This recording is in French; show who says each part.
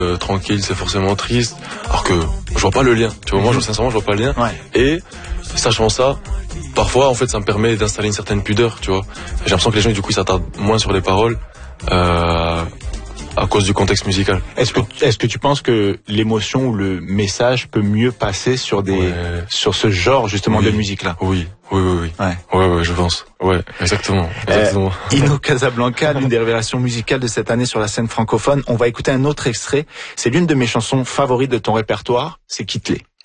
Speaker 1: tranquille, c'est forcément triste. Alors que je vois pas le lien. Tu vois, moi, sincèrement, je vois pas le lien.
Speaker 2: Ouais.
Speaker 1: Et sachant ça, parfois, en fait, ça me permet d'installer une certaine pudeur, tu vois. J'ai l'impression que les gens, du coup, ils s'attardent moins sur les paroles. À cause du contexte musical.
Speaker 2: Est-ce que tu penses que l'émotion ou le message peut mieux passer sur sur ce genre justement de musique là?
Speaker 1: Oui, ouais, je pense. Ouais, exactement.
Speaker 2: Ino Casablanca, l'une des révélations musicales de cette année sur la scène francophone. On va écouter un autre extrait. C'est l'une de mes chansons favorites de ton répertoire. C'est Kittelé.